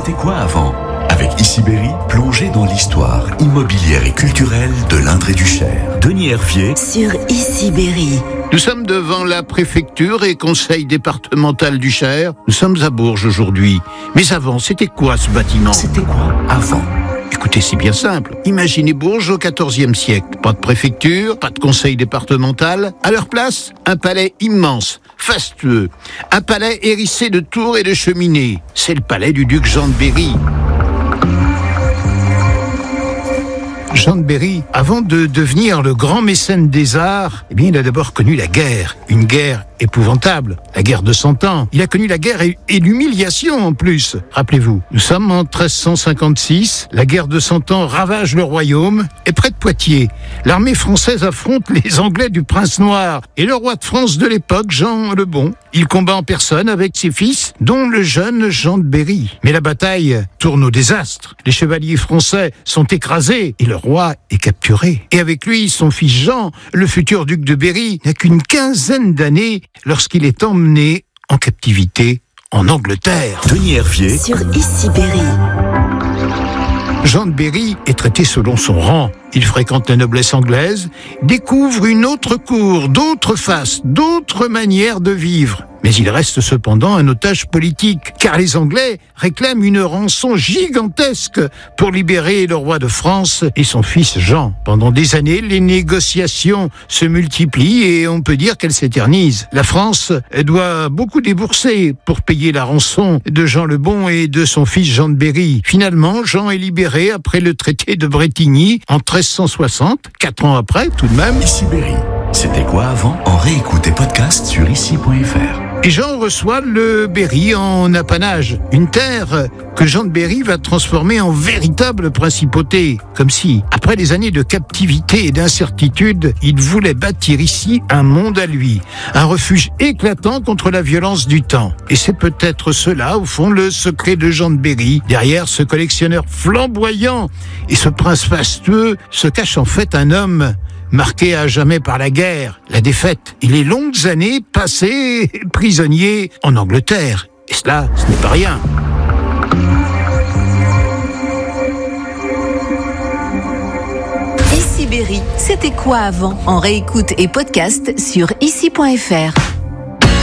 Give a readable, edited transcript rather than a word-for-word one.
C'était quoi avant? Avec Issy-Berry, plongez dans l'histoire immobilière et culturelle de l'Indre et du Cher. Denis Hervier sur Issy-Berry. Nous sommes devant la préfecture et conseil départemental du Cher. Nous sommes à Bourges aujourd'hui. Mais avant, c'était quoi ce bâtiment? C'était quoi avant? Écoutez, c'est bien simple. Imaginez Bourges au XIVe siècle. Pas de préfecture, pas de conseil départemental. À leur place, un palais immense, fastueux. Un palais hérissé de tours et de cheminées. C'est le palais du duc Jean de Berry. Jean de Berry, avant de devenir le grand mécène des arts, il a d'abord connu la guerre. Une guerre épouvantable, la guerre de 100 ans. Il a connu la guerre et l'humiliation en plus. Rappelez-vous, nous sommes en 1356, la guerre de 100 ans ravage le royaume, et près de Poitiers, l'armée française affronte les Anglais du Prince Noir et le roi de France de l'époque, Jean le Bon. Il combat en personne avec ses fils, dont le jeune Jean de Berry. Mais la bataille tourne au désastre. Les chevaliers français sont écrasés et le roi est capturé. Et avec lui, son fils Jean, le futur duc de Berry, n'a qu'une quinzaine d'années lorsqu'il est emmené en captivité en Angleterre. Denis Hervier sur Issy-Berry. Jean de Berry est traité selon son rang. Il fréquente la noblesse anglaise, découvre une autre cour, d'autres faces, d'autres manières de vivre. Mais il reste cependant un otage politique, car les Anglais réclament une rançon gigantesque pour libérer le roi de France et son fils Jean. Pendant des années, les négociations se multiplient et on peut dire qu'elles s'éternisent. La France doit beaucoup débourser pour payer la rançon de Jean le Bon et de son fils Jean de Berry. Finalement, Jean est libéré après le traité de Bretigny en 1360, 4 ans après tout de même. Issy-Berry. C'était quoi avant? En réécoute et podcast sur issy.fr. Et Jean reçoit le Berry en apanage, une terre que Jean de Berry va transformer en véritable principauté. Comme si, après des années de captivité et d'incertitude, il voulait bâtir ici un monde à lui, un refuge éclatant contre la violence du temps. Et c'est peut-être cela, au fond, le secret de Jean de Berry. Derrière ce collectionneur flamboyant et ce prince fastueux se cache en fait un homme marqué à jamais par la guerre, la défaite et les longues années passées prisonnier en Angleterre. Et cela, ce n'est pas rien. Issy-Berry, c'était quoi avant? En réécoute et podcast sur Issy.fr.